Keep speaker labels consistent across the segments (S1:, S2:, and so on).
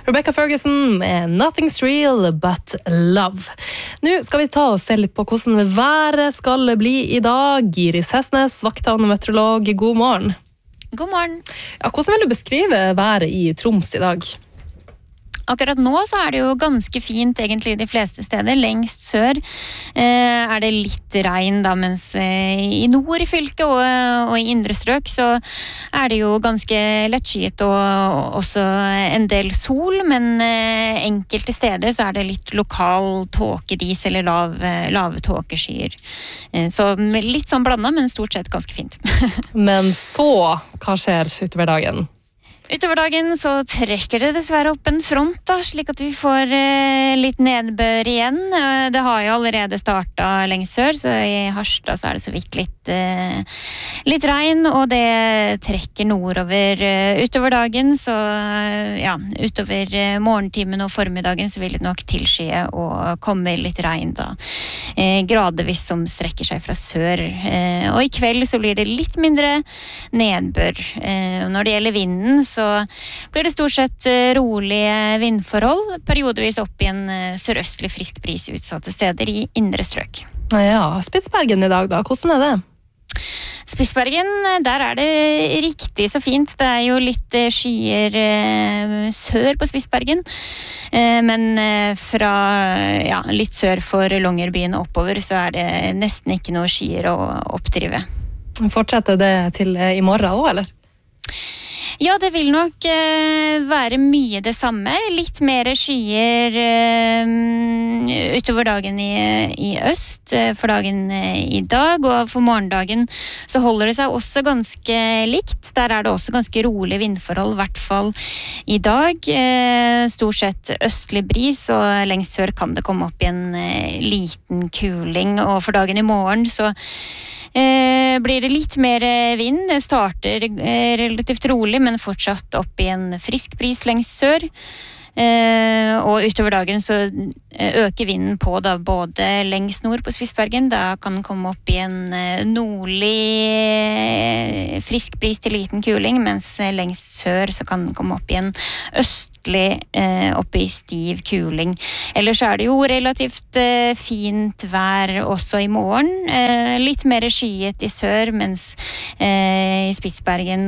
S1: Rebecca Ferguson med Nothing's Real But Love. Nå skal vi ta og se litt på hvordan været skal bli i dag. Iris Hesnes, vakthavende meteorolog, god morgen.
S2: God morgen.
S1: Ja, hvordan vil du beskrive været i Troms i dag?
S2: Akkurat nå så det jo ganske fint egentlig de fleste steder. Lengst sør det litt regn da, mens i nord i fylket og i indre strøk så det jo ganske lettskyet og også en del sol, men enkelte steder så det litt lokal tåkedis eller lave tåkeskyer. Så litt sånn blandet, men stort sett ganske fint.
S1: Men så, hva skjer utover dagen?
S2: Utover dagen så trekker det dessverre opp en front da, slik at vi får litt nedbør igjen. Det har jo allerede startet lengst sør, så i Harstad så det så vidt litt regn, og det trekker nordover utover dagen, så ja, utover morgentimen og formiddagen så vil det nok tilskye og komme litt regn da, gradvis som strekker seg fra sør. Og i kveld så blir det litt mindre nedbør. Når det gjelder vinden, så blir det stort sett rolige vindforhold, periodevis opp i en sørøstlig frisk bris utsatte steder i indre strøk.
S1: Ja, Spitsbergen i dag da, hvordan det?
S2: Spitsbergen, der det riktig så fint. Det jo litt skyer sør på Spitsbergen, men fra litt sør for Longyearbyen og oppover så det nesten ikke noe skyer å oppdrive.
S1: Fortsetter det til i morgen også, eller?
S2: Ja, det vil nok være mye det samme. Litt mer skyer utover dagen i øst for dagen i dag, og for morgendagen så holder det seg også ganske likt. Der det også ganske rolig vindforhold, i hvert fall i dag. Stort sett østlig bris, og lengst sør kan det komme opp i en liten kuling, og for dagen i morgen så blir det litt mer vind. Det starter relativt rolig, men fortsatt opp i en frisk bris lengst sør. Og utover dagen så øker vinden på da, både lengst nord på Spitsbergen. Da kan den komme opp i en nordlig frisk bris til liten kuling, mens lengst sør så kan den komme opp i en oppe i stiv kuling. Ellers det jo relativt fint vær også i morgen. Litt mer skyet i sør, mens i Spitsbergen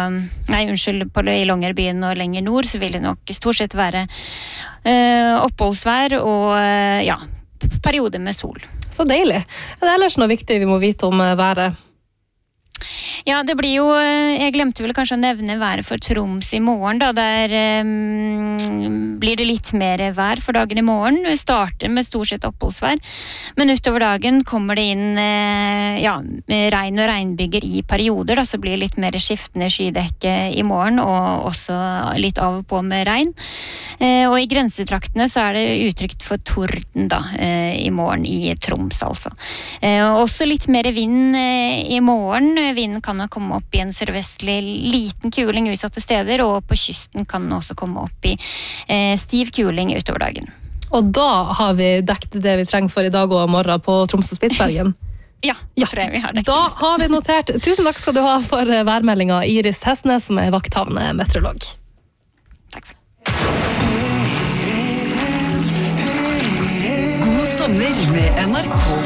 S2: i Longyearbyen og lenger nord så vil det nok stort sett være oppholdsvær og perioder med sol.
S1: Så deilig. Det ellers noe viktig vi må vite om været?
S2: Ja, det blir jo, jeg glemte vel kanskje å nevne været for Troms i morgen da, der blir det litt mer vær for dagen i morgen. Vi starter med stort sett oppholdsvær, men utover dagen kommer det inn regn og regnbyger i perioder, da, så blir det litt mer skiftende skydekke i morgen, og også litt av og på med regn. Og i grensetraktene så det utrygt for torden da, i morgen i Troms altså. Også litt mer vind i morgen. Vinden kan komme opp i en sørvestlig liten kuling utsatte steder, og på kysten kan den også komme opp i stiv kuling utover dagen.
S1: Og da har vi dekket det vi trenger for i dag og morgen på Troms og Spitsbergen?
S2: Ja, tror jeg vi har dekket.
S1: Da har vi notert. Tusen takk skal du ha for værmeldingen, Iris Hesnes, som vakthavende meteorolog.
S2: Takk for det.
S3: God sommer med NRK